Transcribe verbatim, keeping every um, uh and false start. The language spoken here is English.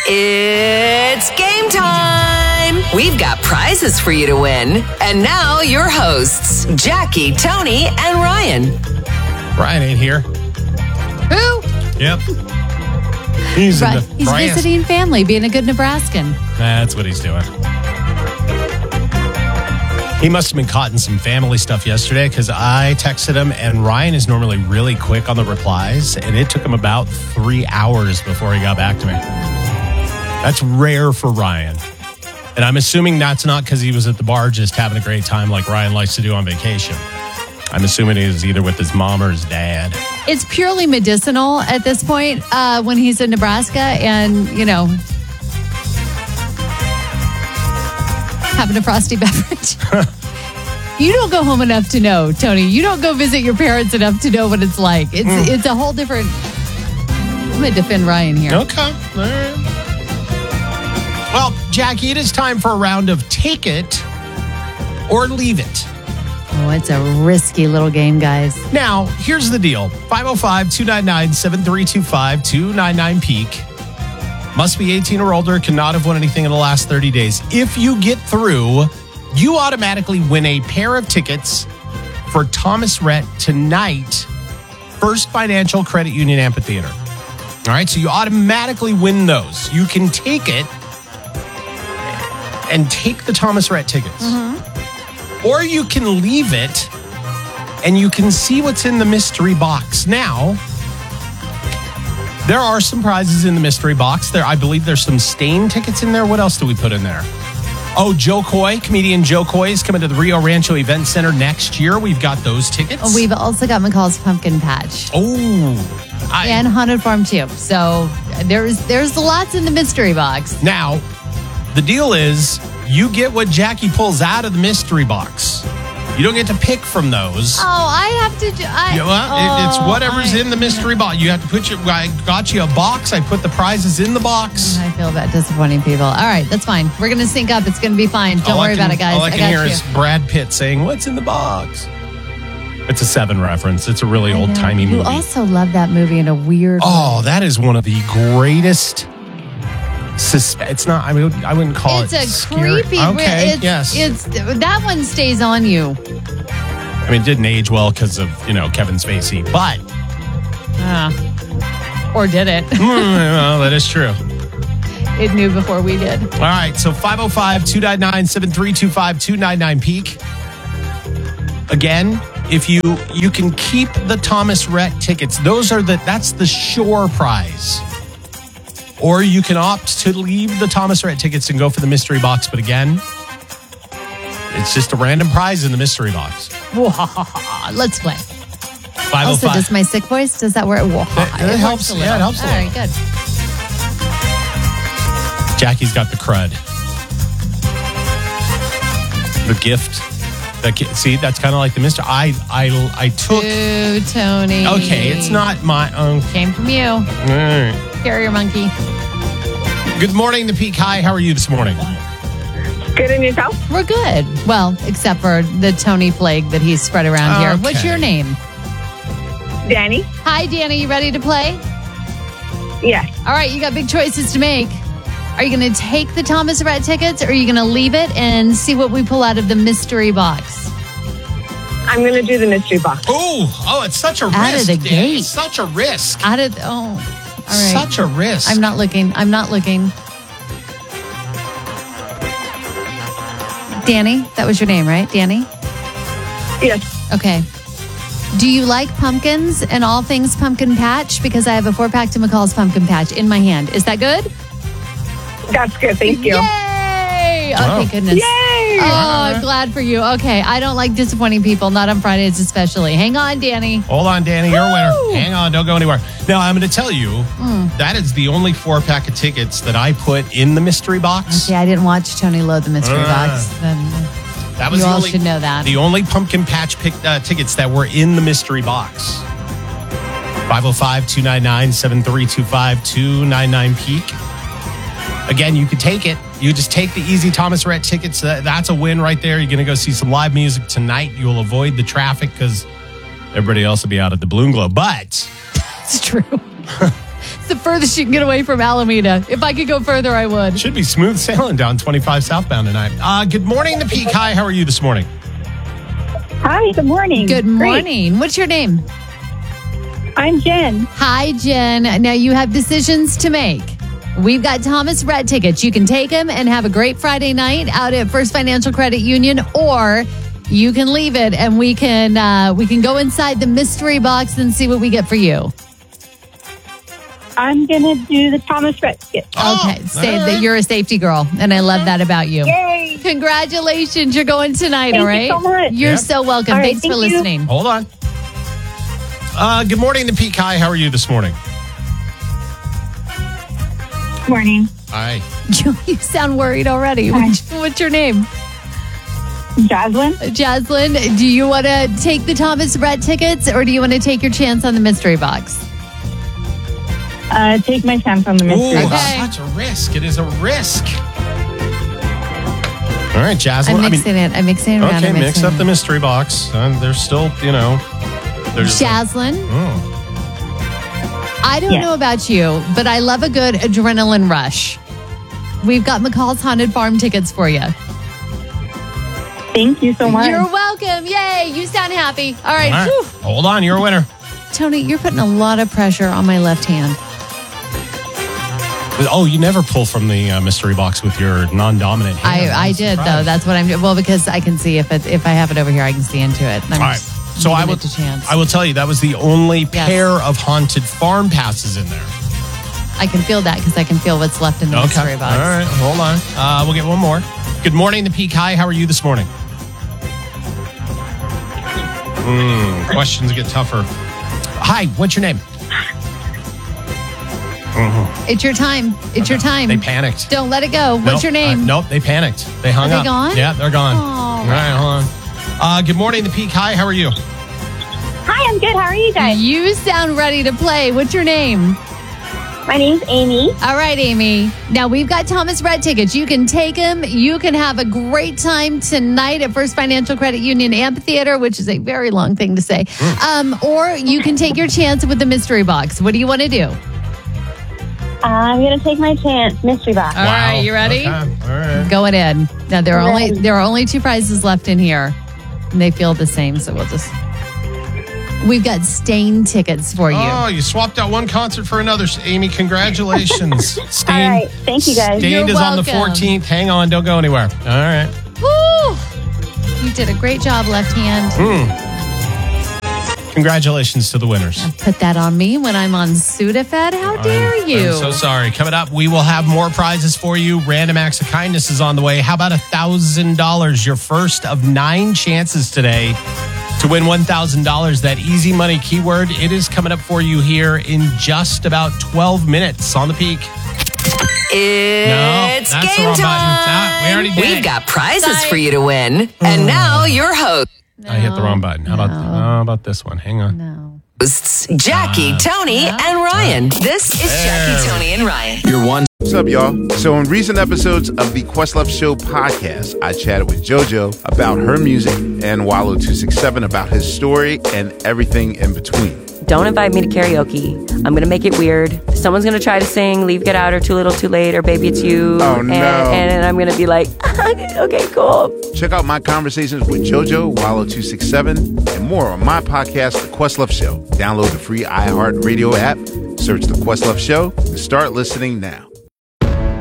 It's game time! We've got prizes for you to win. And now your hosts, Jackie, Tony, and Ryan. Ryan ain't here. Who? Yep. He's, Right. in the He's France. visiting family, being a good Nebraskan. That's what he's doing. He must have been caught in some family stuff yesterday because I texted him, and Ryan is normally really quick on the replies, and it took him about three hours before he got back to me. That's rare for Ryan. And I'm assuming that's not because he was at the bar just having a great time like Ryan likes to do on vacation. I'm assuming he was either with his mom or his dad. It's purely medicinal at this point uh, when he's in Nebraska and, you know, having a frosty beverage. You don't go home enough to know, Tony. You don't go visit your parents enough to know what it's like. It's mm. it's a whole different... I'm going to defend Ryan here. Okay. All right. Well, Jackie, it is time for a round of Take It or Leave It. Oh, it's a risky little game, guys. Now, here's the deal. five oh five, two nine nine, seven three two five, two nine nine, peak. Must be eighteen or older, cannot have won anything in the last thirty days. If you get through, you automatically win a pair of tickets for Thomas Rhett tonight, First Financial Credit Union Amphitheater. All right, so you automatically win those. You can take it and take the Thomas Rhett tickets. Mm-hmm. Or you can leave it and you can see what's in the mystery box. Now, there are some prizes in the mystery box. There, I believe there's some Stain tickets in there. What else do we put in there? Oh, Joe Coy, comedian Joe Coy is coming to the Rio Rancho Event Center next year. We've got those tickets. We've also got McCall's Pumpkin Patch. Oh. I, and Haunted Farm too. So there's there's lots in the mystery box. Now, the deal is you get what Jackie pulls out of the mystery box. You don't get to pick from those. Oh, I have to do... I, you know what? oh, it, it's whatever's I, in the mystery box. You have to put your... I got you a box. I put the prizes in the box. I feel bad disappointing people. All right, that's fine. We're going to sync up. It's going to be fine. Don't all worry can, about it, guys. All I I can got hear you. is Brad Pitt saying, "What's in the box?" It's a Seven reference. It's a really old-timey movie. You also love that movie in a weird Oh, way. That is one of the greatest... Suspe- it's not, I mean, I wouldn't call it's it It's a scary. creepy... Okay, it's, yes. It's, that one stays on you. I mean, it didn't age well because of, you know, Kevin Spacey, but... Uh, or did it? Well, that is true. It knew before we did. All right, so five oh five, two nine nine, seven three two five, two nine nine, peak. Again, if you you can keep the Thomas Rhett tickets. Those are the that's the sure prize. Or you can opt to leave the Thomas Rhett tickets and go for the mystery box. But again, it's just a random prize in the mystery box. Let's play. five oh five. Also, does my sick voice, does that work? It, it, it helps. Yeah, it helps a All little. right, good. Jackie's got the crud. The gift. The, see, that's kind of like the mystery. I, I, I took... Ooh, Tony. Okay, it's not my... Um, Came from you. All right. Carrier monkey. Good morning, the Peak High. How are you this morning? Good, and yourself? We're good. Well, except for the Tony plague that he's spread around here. Okay. What's your name? Danny? Hi, Danny. You ready to play? Yes. All right, you got big choices to make. Are you going to take the Thomas Rhett tickets, or are you going to leave it and see what we pull out of the mystery box? I'm going to do the mystery box. Oh, oh, it's such a Out risk. of the Danny. gate. It's such a risk. Out of... Oh, all right. Such a risk. I'm not looking. I'm not looking. Danny, that was your name, right? Danny? Yes. Okay. Do you like pumpkins and all things pumpkin patch? Because I have a four-pack to McCall's pumpkin patch in my hand. Is that good? That's good. Thank you. Yay! Oh, Wow. thank goodness. Yay! Oh, glad for you. Okay, I don't like disappointing people, not on Fridays especially. Hang on, Danny. Hold on, Danny. You're a Woo! winner. Hang on. Don't go anywhere. Now, I'm going to tell you, Mm. that is the only four-pack of tickets that I put in the mystery box. See, I didn't watch Tony load the mystery Ah. box. Then That was you the all only, should know that. The only pumpkin patch pick, uh, tickets that were in the mystery box. five oh five, two nine nine, seven three two five, two nine nine, peak. Again, you could take it. You just take the easy Thomas Rhett tickets. That, that's a win right there. You're going to go see some live music tonight. You'll avoid the traffic because everybody else will be out at the Balloon Globe. But It's true. the furthest you can get away from Alameda. If I could go further, I would. Should be smooth sailing down twenty-five southbound tonight. Uh, good morning, the Peak. Hi, how are you this morning? Hi, good morning. Good morning. Great. What's your name? I'm Jen. Hi, Jen. Now you have decisions to make. We've got Thomas Rhett tickets. You can take them and have a great Friday night out at First Financial Credit Union, or you can leave it and we can uh, we can go inside the mystery box and see what we get for you. I'm going to do the Thomas Rhett ticket. Oh, Okay, say all that right. you're a safety girl, and I love that about you. Yay! Congratulations, you're going tonight, Thank all you right? so much. You're Yeah. so welcome. All right, Thanks for thank you. listening. Hold on. Uh, good morning, the Peak. Hi, how are you this morning? Morning. Hi. You sound worried already. Hi. What's, what's your name? Jocelyn? Jaslyn, do you want to take the Thomas Rhett tickets, or do you want to take your chance on the mystery box? Uh, take my chance on the mystery Ooh, box. Okay. such a risk. It is a risk. All right, Jasmine. I'm I mean, mixing it. I'm mixing it around. okay, I'm mix mixing up it. the mystery box. Uh, there's still, you know, there's. Jaslyn, Oh. I don't Yes. know about you, but I love a good adrenaline rush. We've got McCall's Haunted Farm tickets for you. Thank you so much. You're welcome. Yay. You sound happy. All right. All right. Whew. Hold on, you're a winner. Tony, you're putting a lot of pressure on my left hand. Oh, you never pull from the uh, mystery box with your non-dominant hand. I, I I'm did, though. surprised. That's what I'm doing. Well, because I can see if it, if I have it over here, I can see into it. And I'm All right. just So I giving will, it a chance. I will tell you, that was the only Yes. pair of haunted farm passes in there. I can feel that because I can feel what's left in the mystery box. All right. Hold on. Uh, we'll get one more. Good morning, the Peak. Hi, how are you this morning? Mm, questions get tougher. Hi, what's your name? It's your time. It's your time. They panicked. Don't let it go. What's Nope. your name? Uh, nope, they panicked. They hung Are they up. gone? Yeah, they're gone. Oh. All right, hold on. Uh, good morning, the Peak. Hi, how are you? Hi, I'm good. How are you guys? You sound ready to play. What's your name? My name's Amy. All right, Amy. Now, we've got Thomas Rhett tickets. You can take them. You can have a great time tonight at First Financial Credit Union Amphitheater, which is a very long thing to say. Um, or you can take your chance with the mystery box. What do you want to do? I'm going to take my chance. Mystery box. All right, you ready? Okay. All right. Going in. Now, there are I'm only ready. there are only two prizes left in here, and they feel the same. So we'll just. We've got Stain tickets for you. Oh, you swapped out one concert for another, Amy. Congratulations. Stain, All right. Thank you, guys. Stained You're is on the welcome. fourteenth. Hang on. Don't go anywhere. All right. Woo! You did a great job, left hand. Hmm. Congratulations to the winners. Put that on me when I'm on Sudafed. How dare I'm- you? I'm so sorry. Coming up, we will have more prizes for you. Random Acts of Kindness is on the way. How about one thousand dollars? Your first of nine chances today to win one thousand dollars. That easy money keyword, it is coming up for you here in just about twelve minutes on the Peak. It's that's the game wrong button. time. Ah, we already did We've it. got prizes Sorry. for you to win. And now your host, I hit the wrong button. How about how about this one? Hang on. No. hosts, Jackie, Tony, and Ryan. This is Jackie, Tony, and Ryan. Your one. What's up, y'all? So, in recent episodes of the Questlove Show podcast, I chatted with JoJo about her music and Wallow two six seven about his story and everything in between. Don't invite me to karaoke. I'm going to make it weird. Someone's going to try to sing Leave, Get Out, or Too Little, Too Late, or Baby It's You. Oh, and, no. And, I'm going to be like, okay, cool. Check out my conversations with JoJo, Wallow two six seven, and more on my podcast, The Questlove Show. Download the free iHeartRadio app, search The Questlove Show, and start listening now.